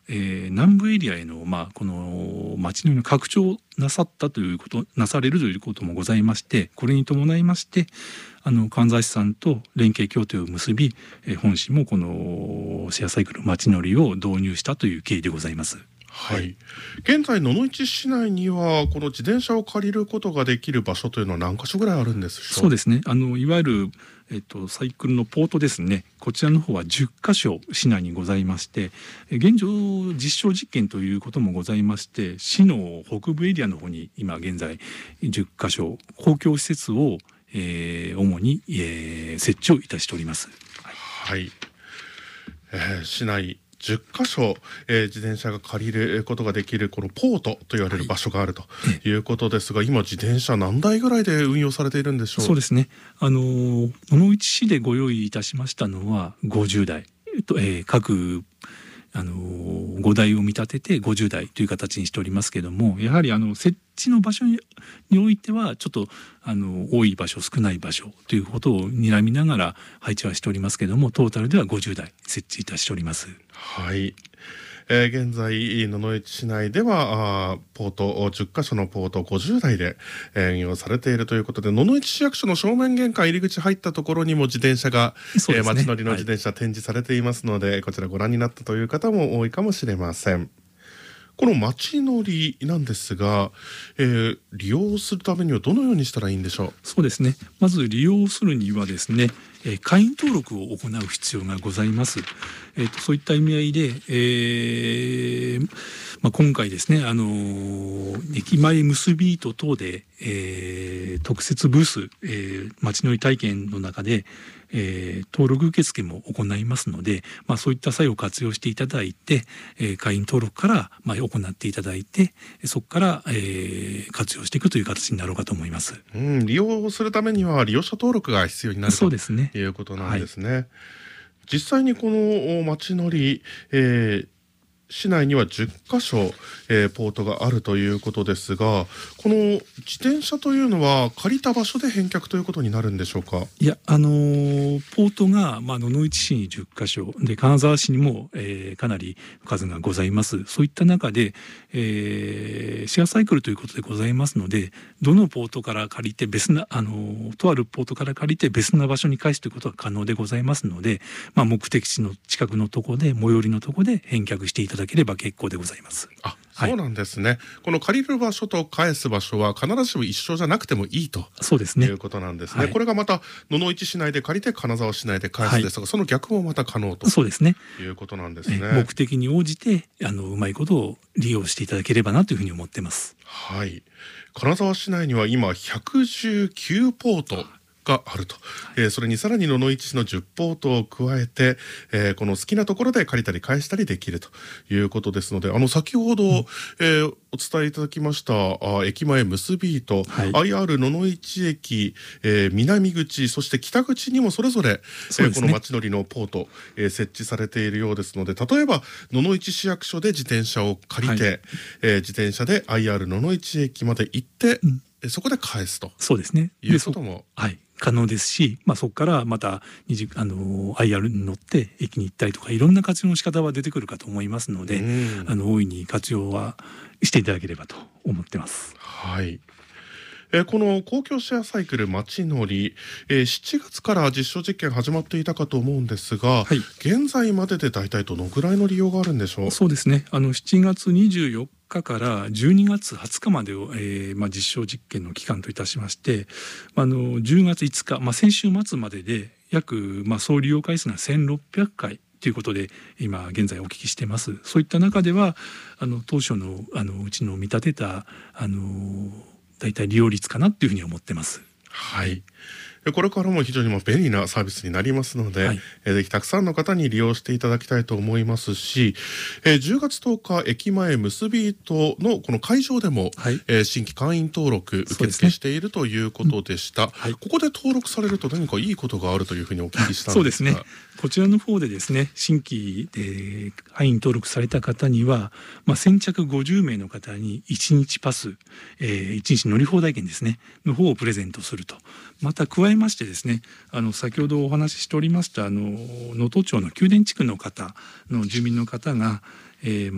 南部エリアへの、この町の拡張なされるということもございまして、これに伴いまして神埼市さんと連携協定を結び、本市もこのシェアサイクル町乗りを導入したという経緯でございます。 はい、現在野々市市内にはこの自転車を借りることができる場所というのは何か所ぐらいあるんですか？ そうですね、いわゆる、サイクルのポートですね、こちらの方は10カ所市内にございまして、現状実証実験ということもございまして、市の北部エリアの方に今現在10カ所公共施設を、主に、設置をいたしております。 はい、市内10カ所、自転車が借りることができるこのポートと言われる場所があるということですが、今自転車何台ぐらいで運用されているんでしょう？ そうですね、野々市市でご用意いたしましたのは50台と、各5台を見立てて50台という形にしておりますけども、やはり設置の場所においてはちょっと多い場所少ない場所ということを睨みながら配置はしておりますけども、トータルでは50台設置いたしております。 はい、現在野々市市内ではポート10カ所のポート50台で、運用されているということで、野々市市役所の正面玄関入り口入ったところにも自転車が、街乗りの自転車展示されていますので、こちらご覧になったという方も多いかもしれません。この街乗りなんですが、利用するためにはどのようにしたらいいんでしょう？そうですね、 まず利用するにはですね、会員登録を行う必要がございます。そういった意味合いで、今回ですね、駅前結び糸等で、特設ブース、街乗り体験の中で、登録受付も行いますので、そういった際を活用していただいて、会員登録から、行っていただいて、そこから、活用していくという形になろうかと思います。 利用するためには利用者登録が必要になるということなんですね。実際にこの街乗り、市内には10カ所、ポートがあるということですが、この自転車というのは借りた場所で返却ということになるんでしょうか？ いや、ポートが、野々市市に10カ所で金沢市にも、かなり数がございます。そういった中で、シェアサイクルということでございますので、どのポートから借りてとあるポートから借りて別な場所に返すということが可能でございますので、目的地の近くのところで最寄りのところで返却していただければ結構でございます。 そうなんですね。この借りる場所と返す場所は必ずしも一緒じゃなくてもいいということなんですね。これがまた野々市市内で借りて金沢市内で返すですが、その逆もまた可能ということなんですね。 目的に応じてうまいことを利用していただければなというふうに思ってます。 はい、金沢市内には今119ポートがあると、それにさらに野々市市の10ポートを加えて、この好きなところで借りたり返したりできるということですので、先ほど、お伝えいただきました駅前結び糸、IR 野々市駅、南口そして北口にもそれぞれ、この街乗りのポート、設置されているようですので、例えば野々市市役所で自転車を借りて、自転車で IR 野々市駅まで行って、そこで返すということも可能ですし、そこからまたIR に乗って駅に行ったりとか、いろんな活用の仕方は出てくるかと思いますので、大いに活用はしていただければと思ってます。 はい。この公共シェアサイクル街乗り、7月から実証実験始まっていたかと思うんですが、現在までで大体どのぐらいの利用があるんでしょう？ そうですね、7月24日から12月20日までを、実証実験の期間といたしまして、10月5日、先週末までで約、総利用回数が1600回ということで今現在お聞きしてます。そういった中では当初のうちの見立てた大体利用率かなっていうふうに思ってます。 はい。これからも非常に便利なサービスになりますので、ぜひたくさんの方に利用していただきたいと思いますし、10月10日駅前結び糸のこの会場でも、新規会員登録受付しているということでした。ここで登録されると何かいいことがあるというふうにお聞きしたんですが。 そうですね、こちらの方でですね、新規で会員登録された方には、先着50名の方に1日パス、1日乗り放題券ですねの方をプレゼントすると。また加えましてですね、先ほどお話ししておりました能登町の宮殿地区の方の住民の方が、